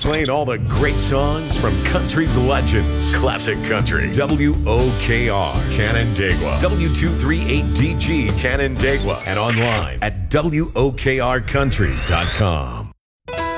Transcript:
Playing all the great songs from country's legends. Classic Country. WOKR, Canandaigua. W238DG, Canandaigua. And online at WOKRCountry.com.